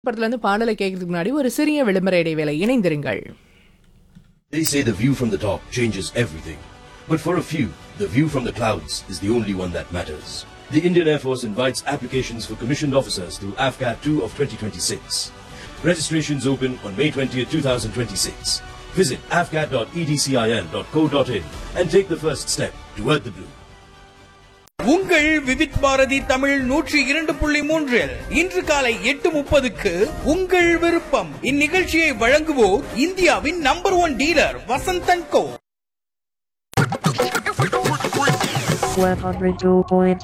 படத்துல இருந்து பாடலை கேட்கறதுக்கு முன்னாடி ஒரு சிறிய விளம்பர இடைவேளை. இணைந்திருங்கள். They say the view from the top changes everything. But for a few, the view from the clouds is the only one that matters. The Indian Air Force invites applications for commissioned officers through AFCAT 2 of 2026. Registrations open on May 20th, 2026. Visit afcat.edcil.co.in and take the first step toward the blue. உங்கள் விவித் பாரதி தமிழ் 102.3 இன்று காலை 8:30க்கு உங்கள் விருப்பம். இந்நிகழ்ச்சியை வழங்குவோர் இந்தியாவின் number 1 dealer Vasanthan கோ. 102.3